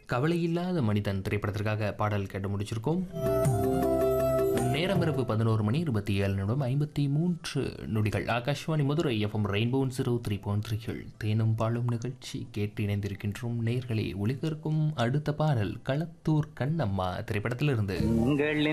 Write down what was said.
கவலையில்லாத மனிதன் திரைப்படத்திற்காக பாடல் கேட்டு முடிச்சிருக்கோம். நேரம் இரவு 11 மணி 27 நிமிடம் 53 நொடிகள். ஆகாஷ்வாணி மதுரை எஃப்எம் ரெயின்போ 103.3 தேனும் பாலும் நிகழ்ச்சி கேட்டு இணைந்திருக்கின்றோம். நேர்களே, ஒளிபரப்பும் அடுத்த பாடல் களத்தூர் கண்ணம்மா திரைப்படத்திலிருந்து.